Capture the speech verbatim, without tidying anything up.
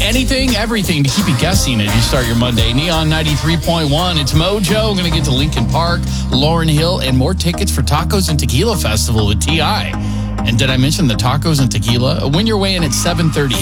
anything, everything to keep you guessing as you start your Monday. Neon ninety-three point one. It's Mojo. We're going to get to Lincoln Park, Lauren Hill, and more tickets for Tacos and Tequila Festival with T I. And did I mention the tacos and tequila? When you're weighing at seven thirty.